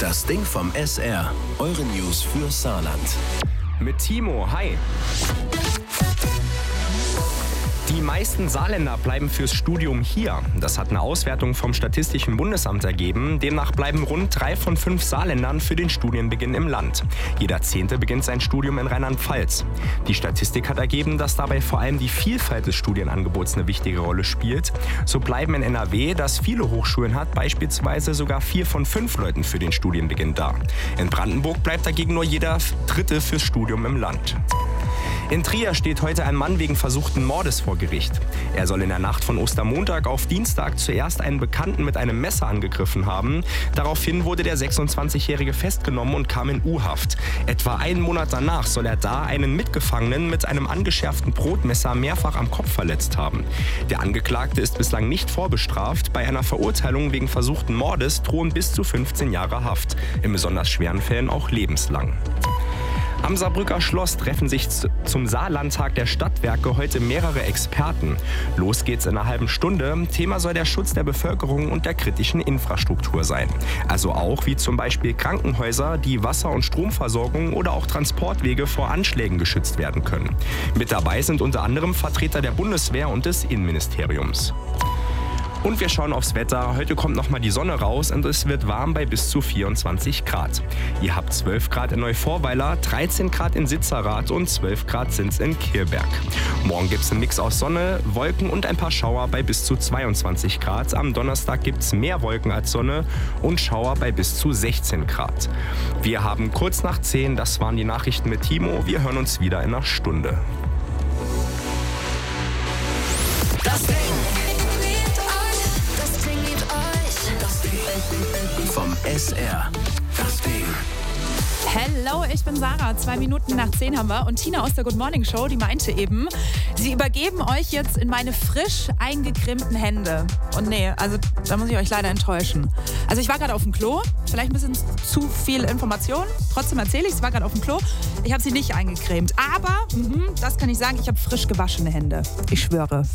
Das Ding vom SR. Eure News für Saarland. Mit Timo, hi. Die meisten Saarländer bleiben fürs Studium hier. Das hat eine Auswertung vom Statistischen Bundesamt ergeben. Demnach bleiben rund 3 von 5 Saarländern für den Studienbeginn im Land. Jeder 10. beginnt sein Studium in Rheinland-Pfalz. Die Statistik hat ergeben, dass dabei vor allem die Vielfalt des Studienangebots eine wichtige Rolle spielt. So bleiben in NRW, das viele Hochschulen hat, beispielsweise sogar 4 von 5 Leuten für den Studienbeginn da. In Brandenburg bleibt dagegen nur jeder 3. fürs Studium im Land. In Trier steht heute ein Mann wegen versuchten Mordes vor Gericht. Er soll in der Nacht von Ostermontag auf Dienstag zuerst einen Bekannten mit einem Messer angegriffen haben. Daraufhin wurde der 26-Jährige festgenommen und kam in U-Haft. Etwa einen Monat danach soll er da einen Mitgefangenen mit einem angeschärften Brotmesser mehrfach am Kopf verletzt haben. Der Angeklagte ist bislang nicht vorbestraft. Bei einer Verurteilung wegen versuchten Mordes drohen bis zu 15 Jahre Haft. In besonders schweren Fällen auch lebenslang. Am Saarbrücker Schloss treffen sich zum Saarlandtag der Stadtwerke heute mehrere Experten. Los geht's in einer halben Stunde. Thema soll der Schutz der Bevölkerung und der kritischen Infrastruktur sein. Also auch wie zum Beispiel Krankenhäuser, die Wasser- und Stromversorgung oder auch Transportwege vor Anschlägen geschützt werden können. Mit dabei sind unter anderem Vertreter der Bundeswehr und des Innenministeriums. Und wir schauen aufs Wetter. Heute kommt nochmal die Sonne raus und es wird warm bei bis zu 24 Grad. Ihr habt 12 Grad in Neuvorweiler, 13 Grad in Sitzerath und 12 Grad sind's in Kirberg. Morgen gibt's einen Mix aus Sonne, Wolken und ein paar Schauer bei bis zu 22 Grad. Am Donnerstag gibt's mehr Wolken als Sonne und Schauer bei bis zu 16 Grad. Wir haben kurz nach 10, das waren die Nachrichten mit Timo. Wir hören uns wieder in einer Stunde. Das Ding vom SR. Das Ding. Hello, ich bin Sarah. 2 Minuten nach 10 haben wir. Und Tina aus der Good Morning Show, die meinte eben, sie übergeben euch jetzt in meine frisch eingecremten Hände. Und nee, also da muss ich euch leider enttäuschen. Also ich war gerade auf dem Klo. Vielleicht ein bisschen zu viel Information. Trotzdem erzähle ich, ich war gerade auf dem Klo. Ich habe sie nicht eingecremt. Aber, das kann ich sagen, ich habe frisch gewaschene Hände. Ich schwöre.